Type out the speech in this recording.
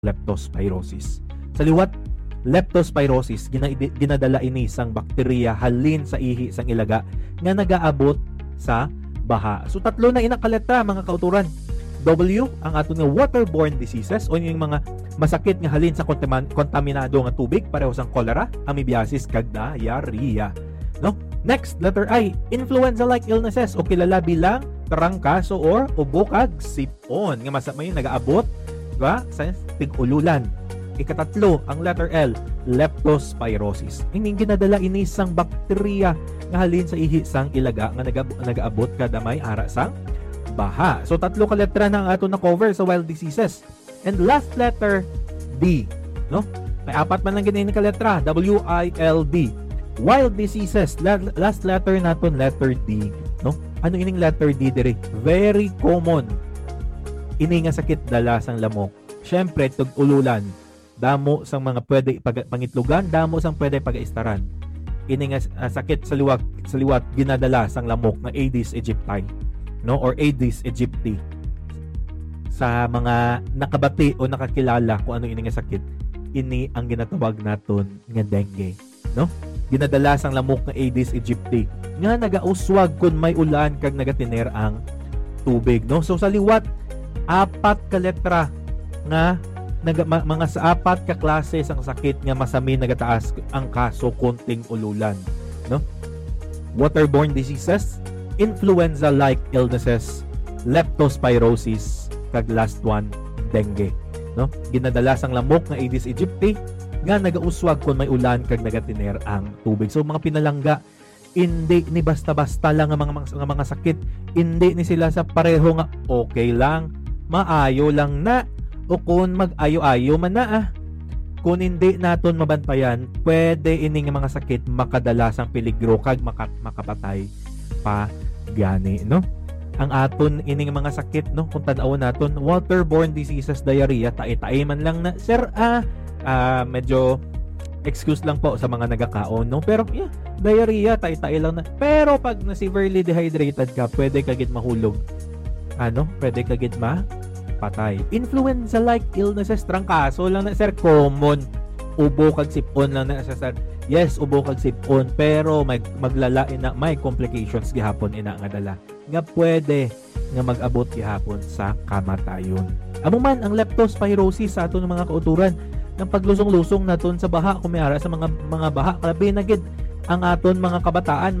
leptospirosis. Sa liwat, leptospirosis ginadala ini sang bakterya halin sa ihi sang ilaga nga nagaabot sa baha. So tatlo na inakaletra mga kauturan. W ang ato nga waterborne diseases o yung mga masakit nga halin sa kontaminado nga tubig pareho sang cholera, amoebiasis kag diarrhea. No? Next, letter I, influenza-like illnesses o kilala bilang trangkaso or ubo kag sipon nga masamay nagaabot ba sa tig-ululan. Ikatatlo, ang letter L, leptospirosis. Ining ginadala ini sang bakterya nga halin sa ihi sang ilaga nga nagaabot kada may ara sang baha. So tatlo ka letra na ang ato na cover sa wild diseases. And last letter D, no? May apat man lang ginaini ka letra, W-I-L-D. Wild diseases, last letter naton letter D, no? Ano ining letter D dire? Very common. Ini nga sakit dala sang lamok. Syempre tug-ululan, damo sang mga pwede pangitlugan, damo sang pwede pag-aistaran. Ini nga sakit sa liwat ginadala sang lamok nga Aedes aegypti, no, or Aedes aegypti. Sa mga nakabati o nakakilala kung ano ini nga sakit, ini ang ginatawag naton nga dengue, no? Ginadala sang lamok nga Aedes aegypti nga nagauswag kun may ulan kag nagatiner ang tubig, no? So sa liwat, apat ka letra nga mga sa apat ka klase sang sakit nga masami nagataas ang kaso kunting ululan, no? Waterborne diseases, influenza-like illnesses, leptospirosis, kag last one, dengue, no? Ginadala sang lamok nga Aedes aegypti nga nagauswag kung may ulan kag nagatiner ang tubig. So mga pinalangga, hindi ni basta-basta lang ang mga sakit, hindi ni sila sa pareho nga okay lang, maayo lang na, o kung mag-ayo-ayo man na kung hindi naton mabantayan, pwede ining mga sakit makadala sang peligro kag makapatay pa gani, no? Ang aton ining mga sakit, no, kung tan-awon naton, waterborne diseases, diarrhea, tae-tae man lang na sir, medyo excuse lang po sa mga nagakaon, no? Pero yeah, diarrhea, tae-tae lang na. Pero pag na severely dehydrated ka, pwede kagid mahulog. Pwede kagid patay. Influenza-like illnesses, trangkaso lang na sir, common. Ubo kag sipon lang na sir. Yes, ubo kag sipon, pero maglala ina, may complications gihapon ina nga dala. Nga pwede nga mag-abot gihapon sa kamatayon. Amo man ang leptospirosis sa aton mga kauturan ng paglusong-lusong naton sa baha, kung may ara sa mga baha, grabe na gid ang aton mga kabataan